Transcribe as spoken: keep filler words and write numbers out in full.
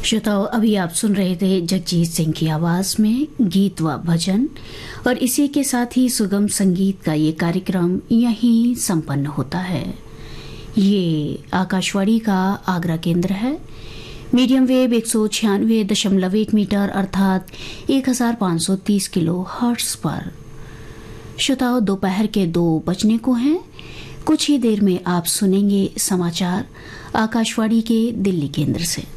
श्रोताओ, अभी आप सुन रहे थे जगजीत सिंह की आवाज में गीत व भजन, और इसी के साथ ही सुगम संगीत का ये कार्यक्रम यहीं संपन्न होता है। ये आकाशवाणी का आगरा केंद्र है। मीडियम वेव एक सौ छियानवे दशमलव एक मीटर अर्थात एक हजार पाँच सौ तीस किलो हर्ट्ज पर। श्रोताओ, दोपहर के दो बजने को हैं। कुछ ही देर में आप सुनेंगे समाचार आकाशवाणी के दिल्ली केंद्र से।